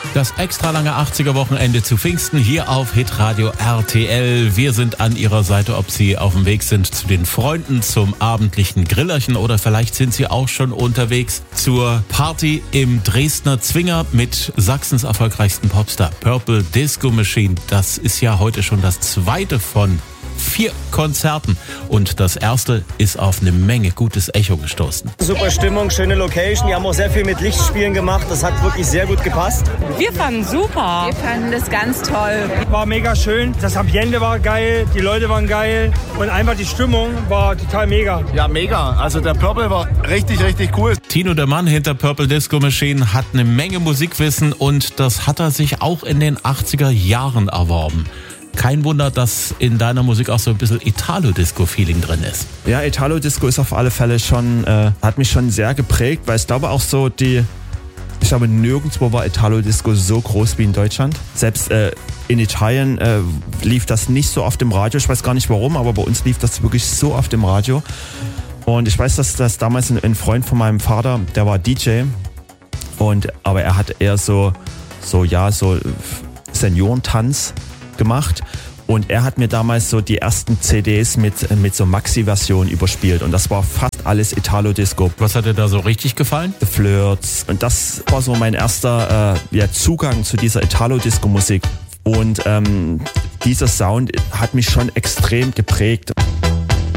Das extra lange 80er-Wochenende zu Pfingsten hier auf Hitradio RTL. Wir sind an Ihrer Seite, ob Sie auf dem Weg sind zu den Freunden, zum abendlichen Grillerchen oder vielleicht sind Sie auch schon unterwegs zur Party im Dresdner Zwinger mit Sachsens erfolgreichsten Popstar Purple Disco Machine. Das ist ja heute schon das zweite von 4 Konzerten und das erste ist auf eine Menge gutes Echo gestoßen. Super Stimmung, schöne Location. Wir haben auch sehr viel mit Lichtspielen gemacht. Das hat wirklich sehr gut gepasst. Wir fanden super. Wir fanden das ganz toll. War mega schön. Das Ambiente war geil, die Leute waren geil und einfach die Stimmung war total mega. Ja, mega. Also der Purple war richtig, richtig cool. Tino, der Mann hinter Purple Disco Machine, hat eine Menge Musikwissen und das hat er sich auch in den 80er Jahren erworben. Kein Wunder, dass in deiner Musik auch so ein bisschen Italo-Disco-Feeling drin ist. Ja, Italo-Disco ist auf alle Fälle schon, hat mich schon sehr geprägt, weil ich glaube auch so ich glaube nirgendwo war Italo-Disco so groß wie in Deutschland. Selbst in Italien lief das nicht so oft im Radio, ich weiß gar nicht warum, aber bei uns lief das wirklich so oft im Radio. Und ich weiß, dass das damals ein Freund von meinem Vater, der war DJ, aber er hat eher so Seniorentanz gemacht und er hat mir damals so die ersten CDs mit so Maxi-Versionen überspielt und das war fast alles Italo-Disco. Was hat dir da so richtig gefallen? The Flirts und das war so mein erster Zugang zu dieser Italo-Disco-Musik und dieser Sound hat mich schon extrem geprägt.